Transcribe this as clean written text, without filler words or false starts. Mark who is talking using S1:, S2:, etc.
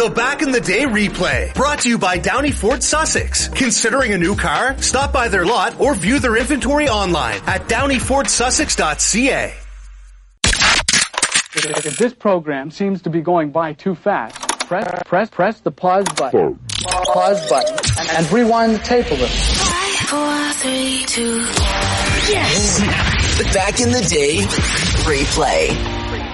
S1: The Back in the Day replay, brought to you by Downey Ford Sussex. Considering a new car? Stop by their lot or view their inventory online at downeyfordsussex.ca.
S2: If this program seems to be going by too fast, press the pause button. Pause button and rewind the tape a little.
S3: 5, 4, 3, 2.
S4: Yes! The Back in the Day replay.